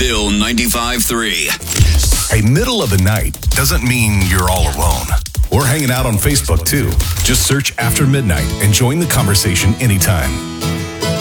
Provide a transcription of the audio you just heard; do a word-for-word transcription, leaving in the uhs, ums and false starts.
Bill ninety-five three. Hey, middle of the night doesn't mean you're all alone. We're hanging out on Facebook too. Just search After Midnight and join the conversation anytime.